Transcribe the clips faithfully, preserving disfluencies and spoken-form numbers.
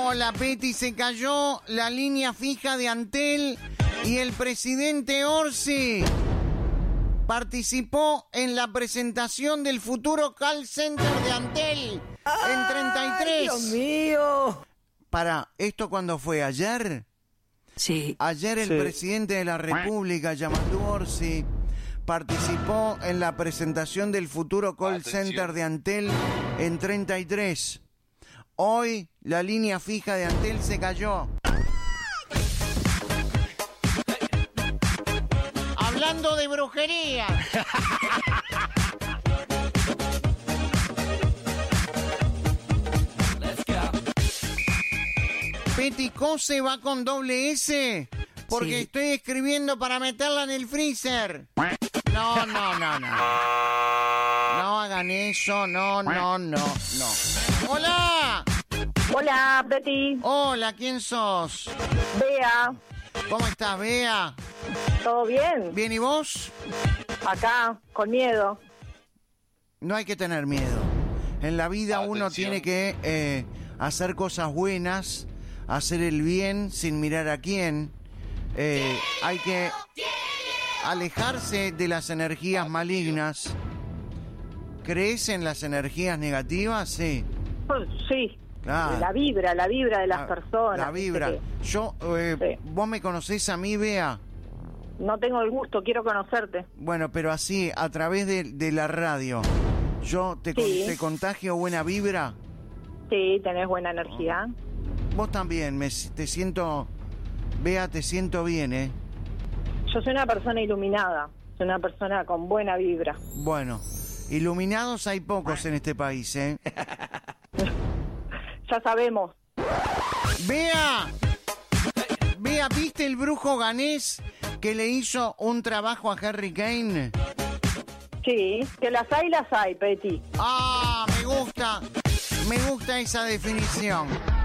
Hola, Peti, se cayó la línea fija de Antel y el presidente Orsi participó en la presentación del futuro call center de Antel en treinta y tres. ¡Dios mío! Para, ¿esto cuándo fue? ¿Ayer? Sí. Ayer el sí. presidente de la República, Yamandu Orsi, participó en la presentación del futuro call Atención. center de Antel en treinta y tres. Hoy la línea fija de Antel se cayó. Hablando de brujería. Peticó se va con doble S porque Sí. estoy escribiendo para meterla en el freezer. No, no, no, no. No hagan eso, no, no, no, no. ¡Hola! Hola, Betty. Hola, ¿quién sos? Bea. ¿Cómo estás, Bea? ¿Todo bien? ¿Bien y vos? Acá, con miedo. No hay que tener miedo. En la vida uno Atención. tiene que eh, hacer cosas buenas, hacer el bien sin mirar a quién. Eh, hay que alejarse de las energías malignas. ¿Crees en las energías negativas? Sí. Pues, sí. Claro. La vibra, la vibra de las La- personas. La vibra. ¿viste? Yo, eh, Sí. ¿vos me conocés a mí, Bea? No tengo el gusto, quiero conocerte. Bueno, pero así, a través de, de la radio. ¿Yo te, con- Sí. te contagio buena vibra? Sí, tenés buena energía. Vos también, me, te siento... Bea, te siento bien, ¿eh? Yo soy una persona iluminada. Soy una persona con buena vibra. Bueno, iluminados hay pocos en este país, ¿eh? Ya sabemos. ¡Bea! Bea, ¿viste el brujo ganés que le hizo un trabajo a Harry Kane? Sí, que las hay, las hay, Betty. ¡Ah, me gusta! Me gusta esa definición.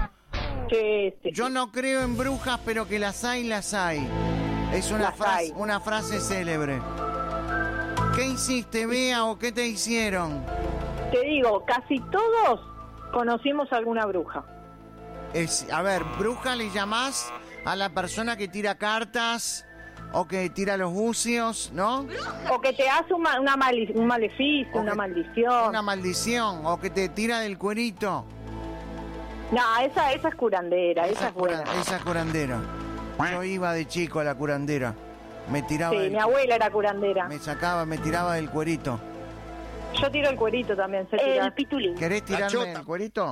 Sí, sí. Yo no creo en brujas, pero que las hay, las hay. Es una, Las frase, hay. una frase célebre. ¿Qué hiciste, Bea, o qué te hicieron? Te digo, casi todos conocimos a alguna bruja. Es, a ver, bruja le llamás a la persona que tira cartas o que tira los bucios, ¿no? O que te hace una, una mali- un maleficio, O una que- maldición. Una maldición, o que te tira del cuerito. No, esa, esa es curandera, esa, es buena. cura- esa curandera. Yo iba de chico a la curandera. Me tiraba Sí, del- mi abuela era curandera. me sacaba, me tiraba del cuerito. Yo tiro el cuerito también, sé tirar. El pitulín. ¿Querés tirarme chota. del cuerito?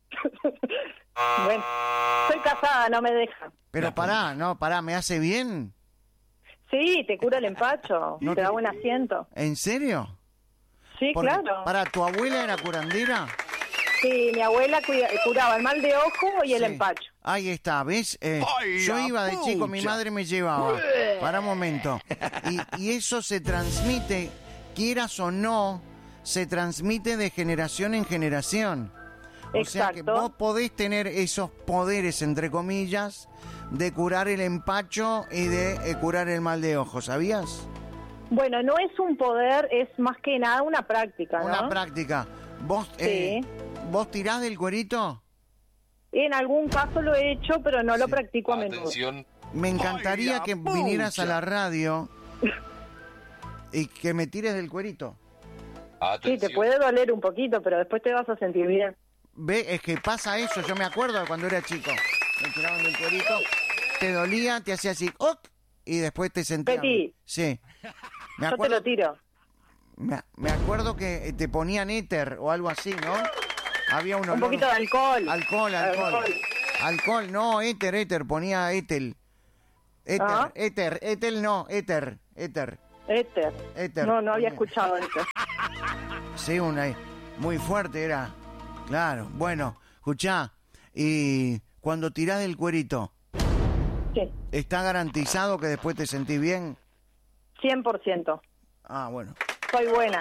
Bueno, soy casada, no me deja. Pero pará, no, pará, ¿me hace bien? Sí, te cura el empacho, No te te- da buen asiento. ¿En serio? Sí, Porque- claro. Pará, ¿tu abuela era curandera? Sí, mi abuela cuida- curaba el mal de ojo y el Sí. empacho. Ahí está, ¿ves? Eh, ¡Ay, yo la iba de chico, mi pucha! madre me llevaba. Para un momento. Y, y eso se transmite, quieras o no, se transmite de generación en generación. O sea que Exacto. vos podés tener esos poderes, entre comillas, de curar el empacho y de eh, curar el mal de ojo, ¿sabías? Bueno, no es un poder, es más que nada una práctica, ¿no? Una práctica. ¿Vos, eh, Sí. ¿Vos tirás del cuerito? En algún caso lo he hecho, pero no lo Sí. practico a menudo. Atención. Me encantaría ¡Ay, la que vinieras a pucha! la radio y que me tires del cuerito. Sí, Atención. te puede doler un poquito, pero después te vas a sentir bien. Ve, es que pasa eso, yo me acuerdo de cuando era chico. Me tiraban del cuerito, te dolía, te hacía así, ¡oc! Y después te sentías. Peti. Sí. Me Yo te acuerdo, lo tiro. me, me acuerdo que te ponían éter o algo así, ¿no? Había un Un olor- poquito de alcohol. Alcohol, alcohol. Alcohol. Alcohol, no, éter, éter, ponía étel. Éter, Ah. éter, étel no, éter, éter. Éter. Éter. No, no había Ponía. escuchado eso. Sí, una muy fuerte era. Claro, bueno, escuchá, y cuando tirás del cuerito, Sí, ¿está garantizado que después te sentís bien? cien por ciento. Ah, bueno. Soy buena.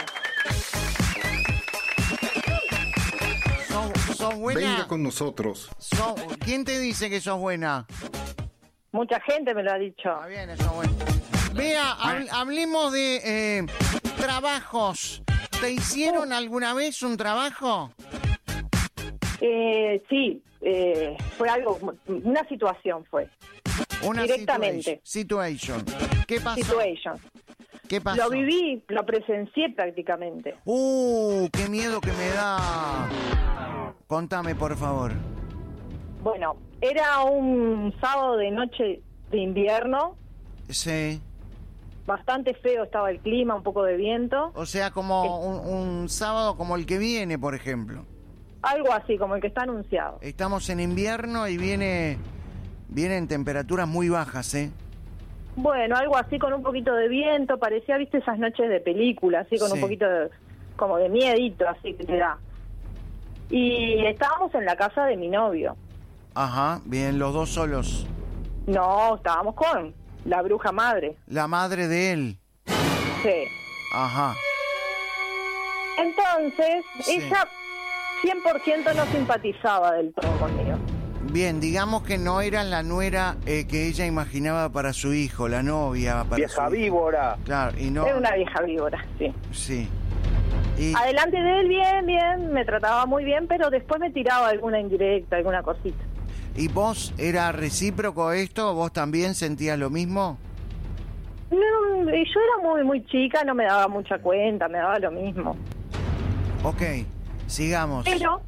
¿Sos, sos buena? Venga con nosotros. Sos- ¿Quién te dice que sos buena? Mucha gente me lo ha dicho. Está bien, eso es bueno. Vea, habl- hablemos de eh, trabajos. ¿Te hicieron alguna vez un trabajo? Eh, sí, eh, fue algo, una situación fue. Una Directamente. Situation. ¿Qué pasó? Situation. ¿Qué pasó? Lo viví, lo presencié prácticamente. ¡Uh! ¡Qué miedo que me da! Contame, por favor. Bueno, era un sábado de noche de invierno, Sí. bastante feo estaba el clima, un poco de viento, O sea, como un, un sábado como el que viene, por ejemplo. algo así como el que está anunciado. Estamos en invierno y viene vienen temperaturas muy bajas, ¿eh? Bueno, algo así con un poquito de viento, parecía, viste, esas noches de película, así con Sí. un poquito de, como de miedito, así que te da. Y estábamos en la casa de mi novio. Ajá, bien, los dos solos. No, estábamos con la bruja madre. La madre de él. Sí. Ajá. Entonces, Sí. ella cien por ciento no simpatizaba del todo conmigo. Bien, digamos que no era la nuera eh, que ella imaginaba para su hijo, la novia. Para Vieja su hijo. víbora. Claro, y no... Era una vieja víbora, sí. Sí. Y, Adelante de él, bien, bien, me trataba muy bien, pero después me tiraba alguna indirecta, alguna cosita. ¿Y vos, era recíproco esto? ¿Vos también sentías lo mismo? No, yo era muy, muy chica, no me daba mucha cuenta, me daba lo mismo. Ok, sigamos. Pero,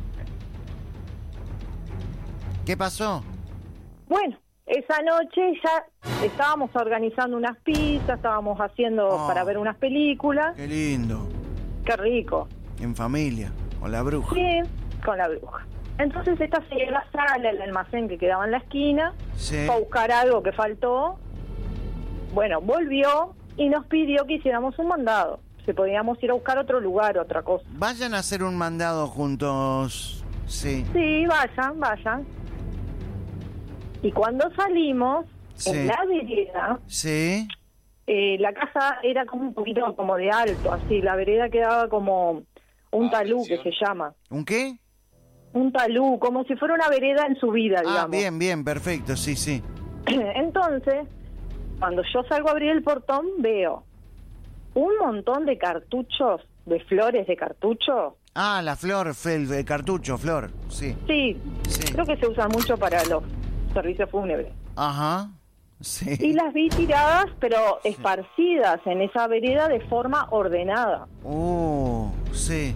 ¿Qué pasó? bueno, esa noche ya estábamos organizando unas pizzas, estábamos haciendo Oh. para ver unas películas. Qué lindo. Qué rico. En familia, con la bruja. Sí, con la bruja. Entonces esta señora sale al almacén que quedaba en la esquina, Sí. fue a buscar algo que faltó. Bueno, volvió y nos pidió que hiciéramos un mandado. Si podíamos ir a buscar otro lugar, otra cosa. Vayan a hacer un mandado juntos. Sí. Sí, vayan, vayan. Y cuando salimos, Sí. en la vereda, Sí. eh, la casa era como un poquito como de alto, así. La vereda quedaba como un talú, que se llama. ¿Un qué? Un talú, como si fuera una vereda en subida, digamos. Ah, bien, bien, perfecto, sí, sí. Entonces, cuando yo salgo a abrir el portón, veo un montón de cartuchos, de flores de cartucho. Ah, la flor, el, el cartucho, flor, sí. Sí, Sí. creo que se usan mucho para los servicios fúnebres. Ajá, sí. Y las vi tiradas, pero esparcidas en esa vereda de forma ordenada. Uh, sí.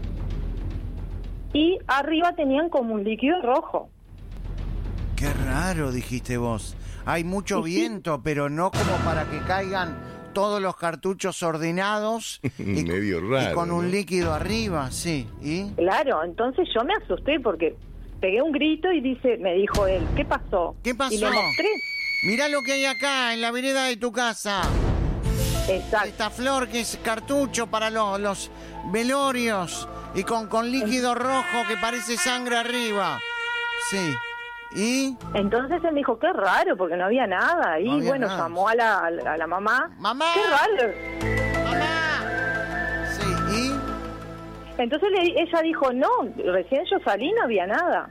Y arriba tenían como un líquido rojo. Qué raro, dijiste vos. Hay mucho Y sí. viento, pero no como para que caigan todos los cartuchos ordenados y, Medio y raro, con un ¿no? líquido arriba, sí. ¿Y? Claro, entonces yo me asusté porque pegué un grito y dice, me dijo él, ¿qué pasó? ¿Qué pasó? Y le mostré. Mirá lo que hay acá, en la vereda de tu casa. Exacto. Esta flor que es cartucho para los, los velorios y con, con líquido rojo que parece sangre arriba. Sí. ¿Y? Entonces él me dijo, qué raro, porque no había nada. Y No había bueno, nada. llamó a la, a la- a la mamá. ¡Mamá! ¡Qué raro! ¡Mamá! Sí, ¿y? Entonces le- ella dijo, no, recién yo salí, no había nada.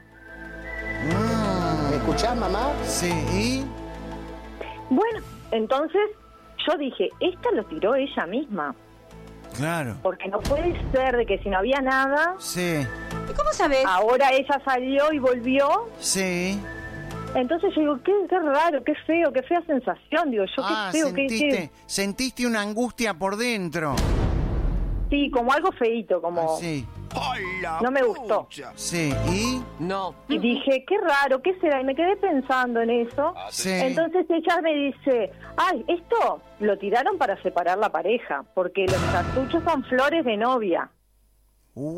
Mm, ¿Me escuchás, mamá? sí, ¿y? Bueno, entonces yo dije, esta lo tiró ella misma. Claro. Porque no puede ser de que si no había nada, Sí, ¿Y cómo sabes? ahora ella salió y volvió. sí. Entonces yo digo, qué, qué raro, qué feo, qué fea sensación. Digo, yo Ah, qué feo, qué, sentiste, qué... sentiste una angustia por dentro. Sí, como algo feíto, como... Ah, sí, No me gustó. sí, ¿y? No. Y dije, qué raro, ¿qué será? Y me quedé pensando en eso. Sí. Entonces ella me dice, ay, esto lo tiraron para separar la pareja, porque los cartuchos son flores de novia. Uh.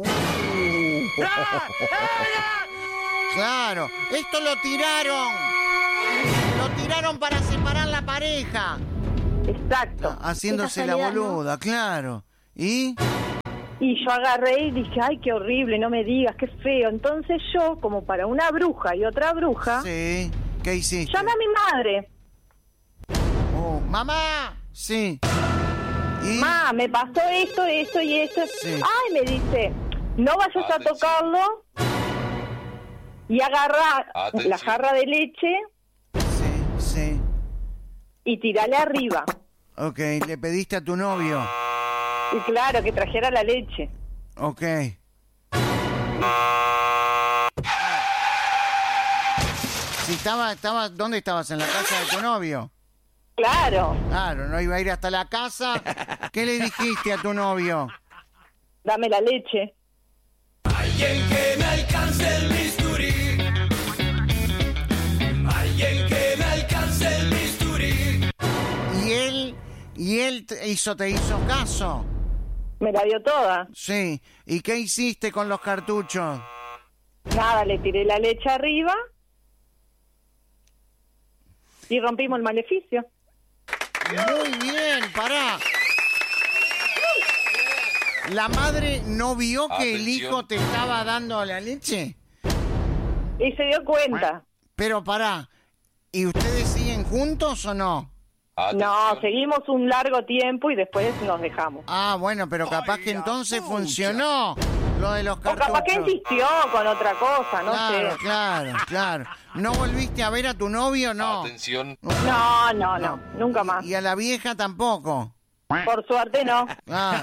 Claro, esto lo tiraron. Lo tiraron para separar la pareja. Exacto. Haciéndose Qué la casualidad, ¿no? boluda, claro. ¿Y? Y yo agarré y dije, ay, qué horrible, no me digas, qué feo. Entonces yo, como para una bruja y otra bruja, Sí. ¿Qué hiciste? llamé a mi madre. Oh, ¡mamá! Sí. ¿Y? Ma, me pasó esto, esto y esto. Sí. Ay, me dice, no vayas a tocarlo y agarra la jarra de leche Sí, sí. y tirale arriba. Ok, le pediste a tu novio. Y claro, que trajera la leche. Ok. Si estaba, estaba, ¿dónde estabas? ¿En la casa de tu novio? Claro, Claro, no iba a ir hasta la casa. ¿Qué le dijiste a tu novio? dame la leche. Alguien que me alcance el bisturí. Alguien que me alcance el bisturí. Y él, y él te hizo, te hizo caso. Me la dio toda. Sí. ¿Y qué hiciste con los cartuchos? Nada, le tiré la leche arriba y rompimos el maleficio. Muy bien, pará. ¿La madre no vio que el Atención. hijo te estaba dando la leche? Y se dio cuenta. Pero pará, ¿y ustedes siguen juntos o no? No, seguimos un largo tiempo y después nos dejamos. Ah, bueno, pero capaz que entonces funcionó lo de los O cartuchos. capaz que insistió con otra cosa, no Claro, sé. claro, claro. ¿No volviste a ver a tu novio? No. Atención. No, no, no, nunca más. Y a la vieja tampoco. Por suerte no. Claro.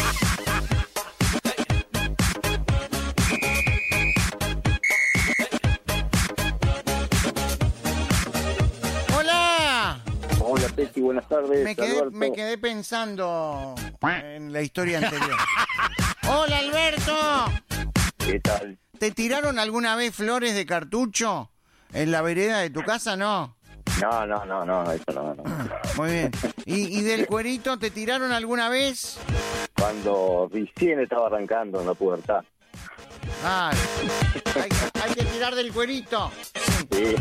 ¡Hola! Hola, Peti, buenas tardes. Me quedé, Alberto. me quedé pensando en la historia anterior. ¡Hola, Alberto! ¿Qué tal? ¿Te tiraron alguna vez flores de cartucho en la vereda de tu casa? No. No, no, no, no, eso no, no. Muy bien. ¿Y, y del cuerito te tiraron alguna vez? Cuando recién estaba arrancando en la pubertad. Ah, hay, hay que tirar del cuerito. Sí.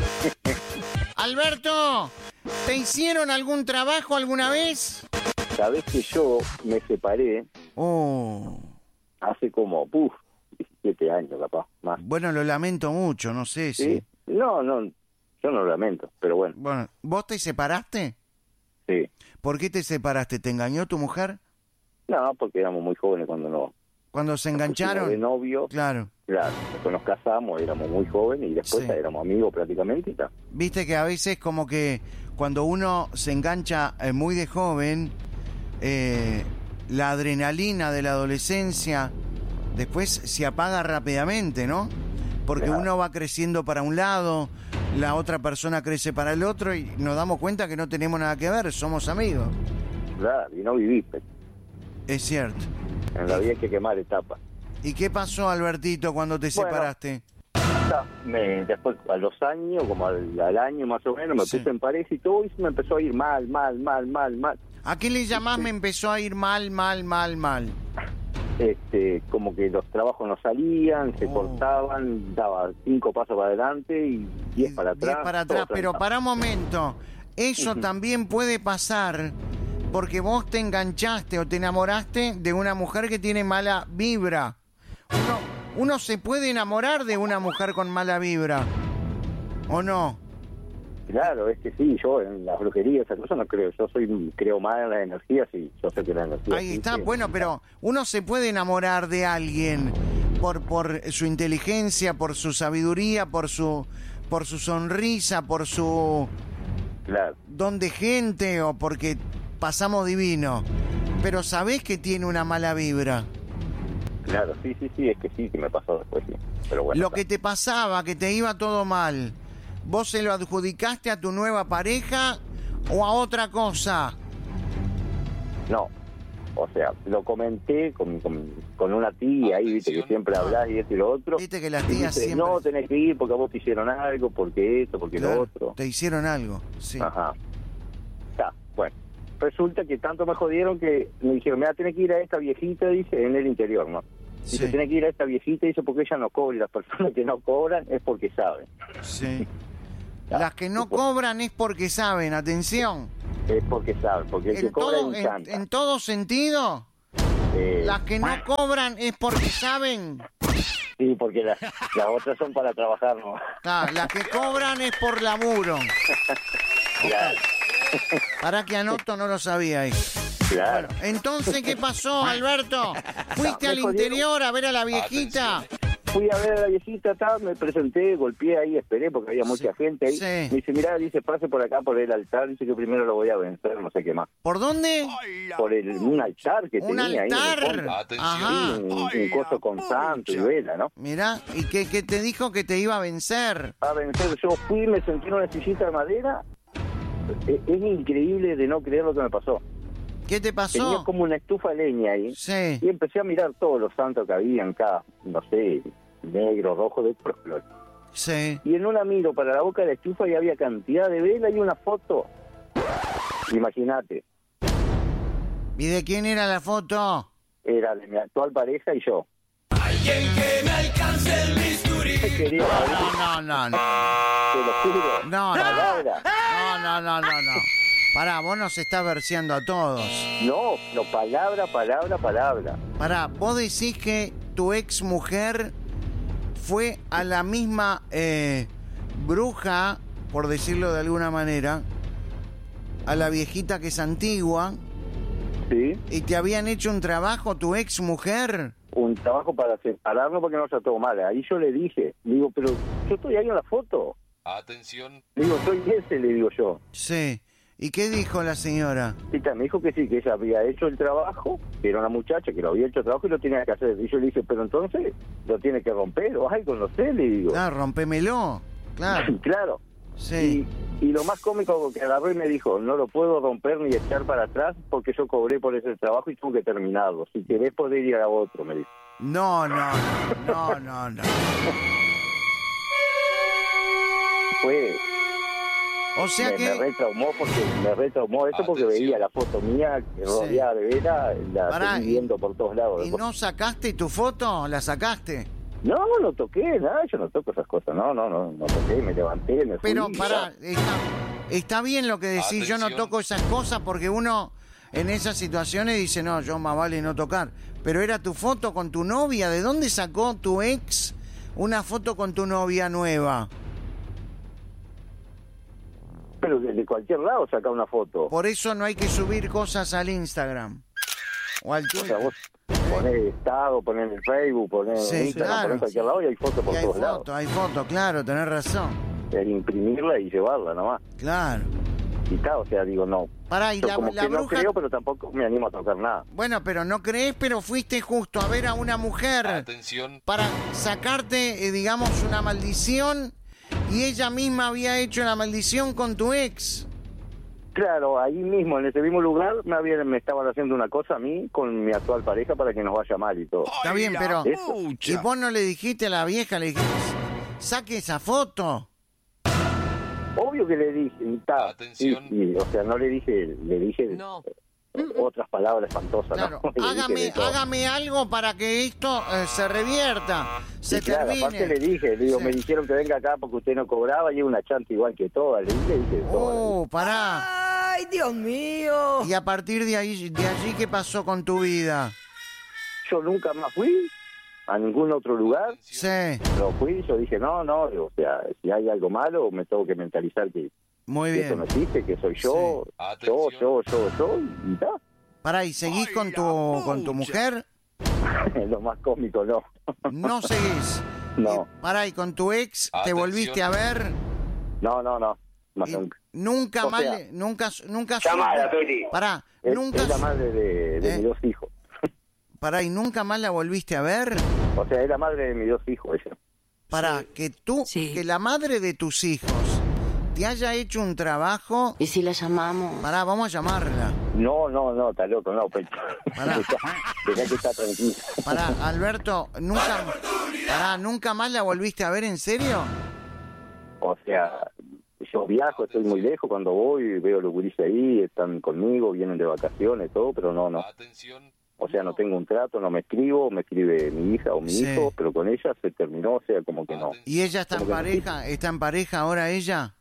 Alberto, ¿te hicieron algún trabajo alguna vez? Sabés que yo me separé Oh, hace como, puf, diecisiete años capaz, más. bueno, lo lamento mucho, no sé si... ¿Sí? No, no, yo no lo lamento, pero bueno, Bueno, ¿vos te separaste? sí. ¿Por qué te separaste? ¿Te engañó tu mujer? No, porque éramos muy jóvenes cuando no. ¿Cuando se nos pusimos engancharon? de novio, Claro. claro, después nos casamos, éramos muy jóvenes y después Sí. ya éramos amigos prácticamente y tal. Viste que a veces como que cuando uno se engancha eh, muy de joven, eh, la adrenalina de la adolescencia después se apaga rápidamente, ¿no? Porque Claro. uno va creciendo para un lado, la otra persona crece para el otro y nos damos cuenta que no tenemos nada que ver, somos amigos. Claro, y no viviste. Es cierto. En la vida hay que quemar etapas. ¿Y qué pasó, Albertito, cuando te Bueno. separaste? Ya, me, después a los años, como al, al año más o menos, me Sí. puse en pareja y todo y se me empezó a ir mal, mal, mal, mal, mal. ¿A qué le llamás me empezó a ir mal, mal, mal, mal? Este, como que los trabajos no salían, se Oh. cortaban, daba cinco pasos para adelante y diez para atrás. Diez para atrás, todo pero tranca. para un momento, eso Ujú. también puede pasar porque vos te enganchaste o te enamoraste de una mujer que tiene mala vibra. Uno, uno se puede enamorar de una mujer con mala vibra, ¿o no? Claro, es que sí, yo en la brujería, esa cosa no creo. Yo soy creo más en las energías y yo sé que la energía. Ahí está, existe. bueno, pero uno se puede enamorar de alguien por, por su inteligencia, por su sabiduría, por su, por su sonrisa, por su Claro, don de gente o porque pasamos divino. Pero sabés que tiene una mala vibra. claro, sí, sí, sí, es que sí, que me pasó después, sí. Pero bueno, Lo está. que te pasaba, que te iba todo mal, ¿vos se lo adjudicaste a tu nueva pareja o a otra cosa? No, o sea, lo comenté con, con, con una tía ahí, viste, que Atención. siempre hablas y esto y lo otro. Viste que las Y tías dice, siempre no, tenés que ir porque a vos te hicieron algo, porque esto, porque Claro, lo otro. te hicieron algo, sí. Ajá. Está, bueno. Resulta que tanto me jodieron que me dijeron, mira, tenés que ir a esta viejita, dice, en el interior, ¿no? Dice, Sí. tenés que ir a esta viejita, dice, porque ella no cobra y las personas que no cobran es porque saben. Sí. Ya, Las que no supo- cobran es porque saben, atención. Es porque saben, porque el que En cobra todo, en, encanta. en todo sentido, Eh, las que no cobran es porque saben. Sí, porque las, las otras son para trabajar, ¿no? Claro, las que cobran es por laburo. Claro, Para que anoto, no lo sabía ahí. claro. Entonces, ¿qué pasó, Alberto? ¿Fuiste Me al jodieron. interior a ver a la viejita? fui a ver a la viejita, ta, me presenté, golpeé ahí, esperé porque había mucha Sí. gente ahí. Sí. Me dice, mirá, dice, pase por acá por el altar, dice que primero lo voy a vencer, no sé qué más. ¿Por dónde? Por el, un altar que Un tenía ahí en el altar. fondo. Ajá. Sí, un, un coso con santo y vela, ¿no? Mirá, ¿y qué, qué te dijo que te iba a vencer? A vencer, yo fui, me senté en una sillita de madera. Es, es increíble de no creer lo que me pasó. ¿Qué te Tenía pasó? como una estufa de leña ahí. Sí. Y empecé a mirar todos los santos que habían acá, no sé, negro, rojo, de otros colores. Sí. Y en una miro para la boca de la estufa y había cantidad de vela y una foto. Imagínate, ¿Y de quién era la foto? era de mi actual pareja y yo. Alguien que me alcance el bisturí. Quería No, no, no, no. te lo juro. No, no. Palabra. No, no, no, no, no. Pará, vos nos estás verseando a todos. No, no, palabra, palabra, palabra. Pará, vos decís que tu ex mujer fue a la misma eh, bruja, por decirlo de alguna manera, a la viejita que es antigua, ¿Sí? y te habían hecho un trabajo tu ex mujer. Un trabajo para separarnos porque no se todo mal. Ahí yo le dije, digo, pero yo estoy ahí en la foto. Atención. Digo, soy ese, le digo yo. Sí. ¿Y qué dijo la señora? Y ta, me dijo que sí, que ella había hecho el trabajo, que era una muchacha que lo había hecho el trabajo y lo tenía que hacer. Y yo le dije, pero entonces lo tiene que romper, o ay, con los sé, le digo. Claro, rompémelo. Claro. Claro. Sí. Y, y lo más cómico que agarró y me dijo, no lo puedo romper ni echar para atrás porque yo cobré por ese trabajo y tuve que terminarlo. Si querés poder ir a otro, me dijo. No, no, no, no, no. Fue, O sea me, que... me retraumó porque me retraumó eso porque Atención. veía la foto mía que Sí. rodeada de vela, la Pará, seguí y- viendo por todos lados. ¿Y no sacaste tu foto? ¿La sacaste? No, no toqué, nada, yo no toco esas cosas, no, no, no, no toqué, me levanté, me fui. Pero y pará, ya. está, está bien lo que decís, yo no Atención. toco esas cosas porque uno en esas situaciones dice, no, yo más vale no tocar. Pero era tu foto con tu novia, ¿de dónde sacó tu ex una foto con tu novia nueva? Pero desde cualquier lado saca una foto. Por eso no hay que subir cosas al Instagram o al O sea, Twitter. vos ponés estado, ponés en el Facebook, ponés Sí, en Instagram, claro. ponés en cualquier lado y hay fotos por Y hay todos lados. foto, hay foto, claro, tenés razón. Es imprimirla y llevarla nomás. Claro. Y está, o sea, digo, no. Pará, y Yo la, como la que no bruja... creo, pero tampoco me animo a tocar nada. Bueno, pero no crees, pero fuiste justo a ver a una mujer Atención. para sacarte, eh, digamos, una maldición y ella misma había hecho la maldición con tu ex. Claro, ahí mismo, en ese mismo lugar, me, habían, me estaban haciendo una cosa a mí con mi actual pareja para que nos vaya mal y todo. Está bien, pero... Eso. ¿Y vos no le dijiste a la vieja, le dijiste, saque esa foto? Obvio que le dije, y ta, Atención. y- y, o sea, no le dije, le dije No. eh, otras palabras espantosas. Claro, ¿no? Le dije hágame, de todo. hágame algo para que esto eh, se revierta, se Sí, claro, termine. aparte le dije, le digo, Sí. me dijeron que venga acá porque usted no cobraba y es una chanta igual que todas. Le dije, le dije de todo. Oh, pará. ¡Ay, Dios mío! Y a partir de ahí, de allí, ¿qué pasó con tu vida? Yo nunca más fui a ningún otro lugar. Sí, Lo fui, yo dije, no, no, o sea, si hay algo malo me tengo que mentalizar que muy que eso no bien. existe, que soy yo, Sí. yo, Atención. yo, yo, yo, y ya. Pará, ¿y seguís con tu, con tu mujer? Lo más cómico, no. No seguís. No. Y, pará, ¿y con tu ex te Atención. volviste a ver? No, no, no, más Y nunca. nunca O más, sea, le- nunca, nunca llamada, supo- Peli. Pará, Es, nunca, es la su- madre de, de ¿Eh? mis dos hijos. pará, ¿y nunca más la volviste a ver? O sea, es la madre de mis dos hijos ella. Para que tú, Sí. que la madre de tus hijos te haya hecho un trabajo. ¿Y si la llamamos? Pará, vamos a llamarla. No, no, no, está loco, no, Peli. Pará. Tenía que estar tranquila. Pará, Alberto, nunca, pará, ¿nunca más la volviste a ver, en serio? O sea, yo viajo, estoy muy lejos, cuando voy veo los gurises ahí, están conmigo, vienen de vacaciones, todo, pero no, no. Atención. O sea, no tengo un trato, no me escribo, me escribe mi hija o mi Sí. hijo, pero con ella se terminó, o sea, como que no. ¿Y ella está en Como que no pareja? ¿Está en pareja ahora ella?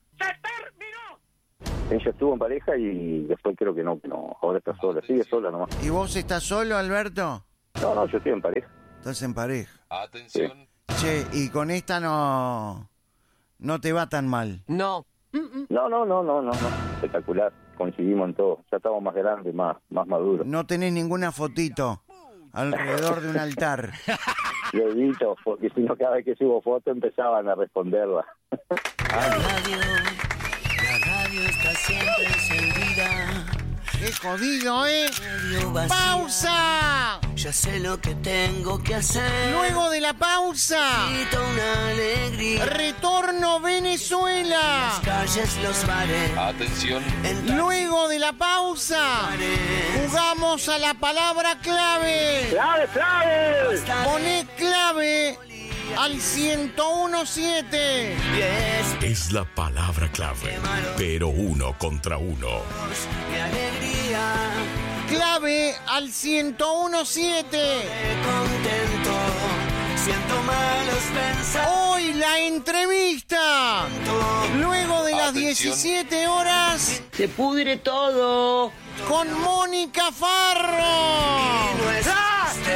Ella estuvo en pareja y después creo que no, que no, ahora está sola, sigue sola nomás. ¿Y vos estás solo, Alberto? No, no, yo estoy en pareja. Estás en pareja. Atención. Che, y con esta no, no te va tan mal. No. No, no, no, no, no, no, espectacular, coincidimos en todo, ya estamos más grandes, más, más maduros. No tenés ninguna fotito alrededor de un altar. Lo evito, porque si no, cada vez que subo foto empezaban a responderla. La radio, la radio está siempre encendida. ¡Qué jodido, eh! Radio vacía. ¡Pausa! Ya sé lo que tengo que hacer. Luego de la pausa, Necesito una alegría. retorno Venezuela. Las calles, los bares. Atención, En Luego de la pausa, jugamos a la palabra clave. ¡Clave, clave! Poné clave al ciento uno siete. pies, Es la palabra clave, pero uno contra uno. mi alegría. Clave al ciento uno siete. Contento, siento malos pensamientos. Hoy la entrevista. Luego de las Atención. diecisiete horas Se pudre todo. con Mónica Farro. No existe.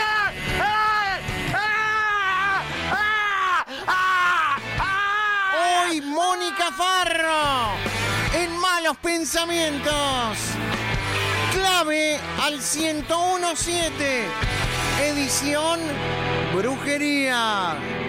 Hoy Mónica Farro en Malos Pensamientos. Clave al ciento uno siete. Edición Brujería.